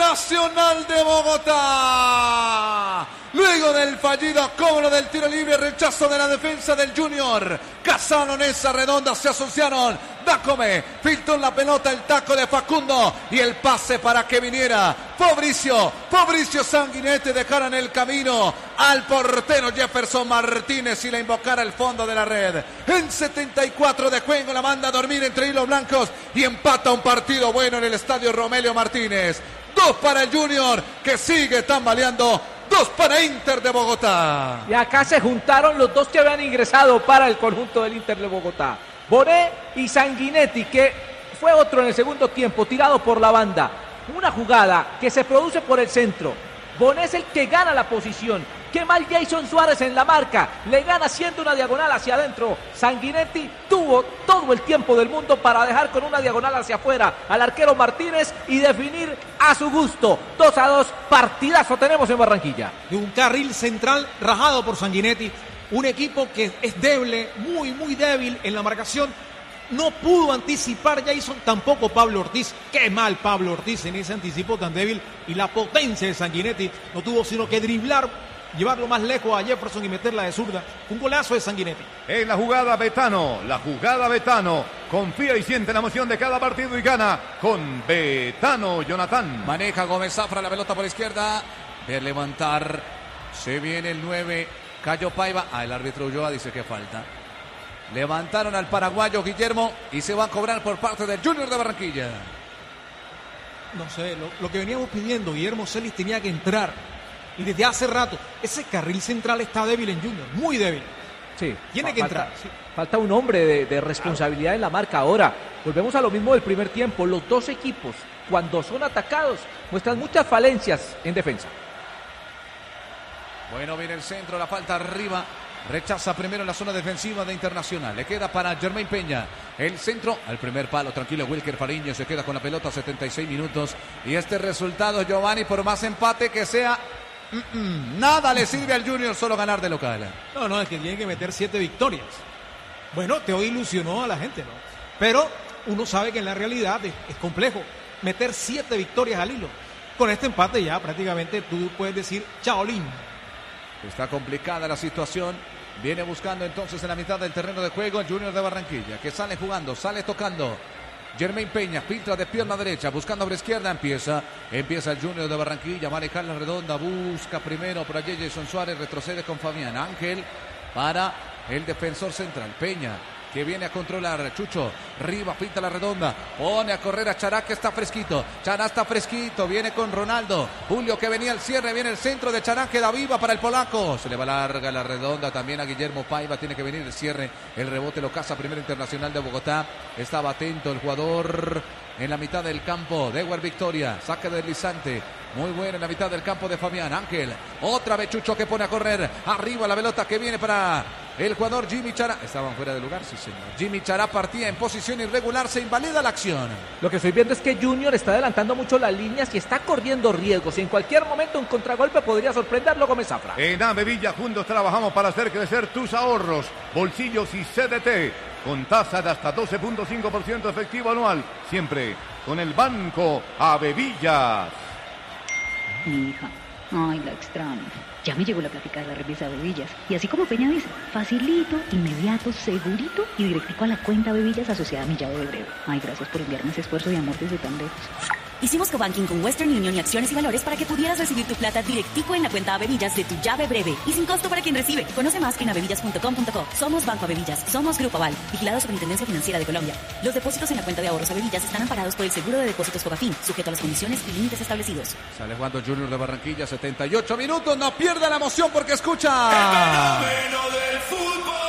Nacional de Bogotá. Luego del fallido cobro del tiro libre, rechazo de la defensa del Junior. Casano, Nessa, Redonda se asociaron. Dacome filtró la pelota, el taco de Facundo y el pase para que viniera Fabricio Sanguinetti, dejaran el camino al portero Jefferson Martínez y la invocara al fondo de la red. En 74 de juego la manda a dormir entre hilos blancos y empata un partido bueno en el estadio Romelio Martínez. 2 para el Junior, que sigue tambaleando. 2 para Inter de Bogotá. Y acá se juntaron los dos que habían ingresado para el conjunto del Inter de Bogotá. Bonet y Sanguinetti, que fue otro en el segundo tiempo, tirado por la banda. Una jugada que se produce por el centro. Bonet es el que gana la posición. Qué mal Jason Suárez en la marca. Le gana haciendo una diagonal hacia adentro. Sanguinetti tuvo todo el tiempo del mundo para dejar con una diagonal hacia afuera al arquero Martínez y definir a su gusto. 2-2, partidazo tenemos en Barranquilla. De un carril central rajado por Sanguinetti. Un equipo que es débil, muy débil en la marcación. No pudo anticipar Jason, tampoco Pablo Ortiz. Qué mal Pablo Ortiz en ese anticipo tan débil. Y la potencia de Sanguinetti no tuvo sino que driblar, llevarlo más lejos a Jefferson y meterla de zurda. Un golazo de Sanguinetti. En la jugada Betano. Confía y siente la emoción de cada partido y gana con Betano, Jonathan. Maneja Gómez Zafra la pelota por izquierda. De levantar. Se viene el 9. Cayo Paiva. El árbitro Ulloa dice que falta. Levantaron al paraguayo Guillermo y se va a cobrar por parte del Junior de Barranquilla. No sé, lo que veníamos pidiendo, Guillermo Celis tenía que entrar. Y desde hace rato, ese carril central está débil en Junior, muy débil. Sí, tiene que entrar. Sí. Falta un hombre de responsabilidad en la marca. Ahora, volvemos a lo mismo del primer tiempo. Los dos equipos, cuando son atacados, muestran muchas falencias en defensa. Bueno, viene el centro, la falta arriba. Rechaza primero en la zona defensiva de Internacional. Le queda para Jermaine Peña. El centro al primer palo. Tranquilo, Wilker Fariño se queda con la pelota 76 minutos. Y este resultado, Giovanni, por más empate que sea, nada le sirve al Junior, solo ganar de local. No, es que tiene que meter 7 victorias. Bueno, te ilusionó a la gente, ¿no? Pero uno sabe que en la realidad es complejo meter 7 victorias al hilo. Con este empate ya prácticamente tú puedes decir chaolín. Está complicada la situación. Viene buscando entonces en la mitad del terreno de juego el Junior de Barranquilla, que sale jugando, sale tocando. Jermaine Peña filtra de pierna derecha, buscando por izquierda, empieza el Junior de Barranquilla, va a manejar la redonda, busca primero por allí Jason Suárez, retrocede con Fabián Ángel para el defensor central, Peña, que viene a controlar. Chucho, Riva, pinta la redonda, pone a correr a Chará, que está fresquito. Chará está fresquito, viene con Ronaldo. Julio, que venía al cierre, viene el centro de Chará, queda viva para el polaco. Se le va larga la redonda también a Guillermo Paiva, tiene que venir el cierre. El rebote lo caza primero Internacional de Bogotá. Estaba atento el jugador en la mitad del campo. Dewar Victoria, saque deslizante. Muy bueno en la mitad del campo de Fabián Ángel. Otra vez Chucho, que pone a correr. Arriba la pelota que viene para el jugador Jimmy Chará. Estaban fuera de lugar, sí señor. Jimmy Chará partía en posición irregular, se invalida la acción. Lo que estoy viendo es que Junior está adelantando mucho las líneas y está corriendo riesgos. Y en cualquier momento un contragolpe podría sorprenderlo Gómez Zafra. En Avevilla juntos trabajamos para hacer crecer tus ahorros, bolsillos y CDT. Con tasa de hasta 12.5% efectivo anual. Siempre con el Banco Avevillas. Mi hija, ay, la extraño. Ya me llegó la plática de la revista Avevillas. Y así como Peña dice, facilito, inmediato, segurito y directico a la cuenta Avevillas asociada a mi llave de breve. Ay, gracias por enviarme ese esfuerzo de amor desde tan lejos. Hicimos cobanking con Western Union y Acciones y Valores para que pudieras recibir tu plata directico en la cuenta Avevillas de tu llave breve y sin costo para quien recibe. Conoce más en avevillas.com.co. Somos Banco Avevillas, somos Grupo Aval, vigilado Superintendencia Financiera de Colombia. Los depósitos en la cuenta de ahorros Avevillas están amparados por el Seguro de Depósitos Fogafín, sujeto a las condiciones y límites establecidos. Sale jugando Junior de Barranquilla, 78 minutos, no pierda la emoción porque escucha. El fenómeno del fútbol.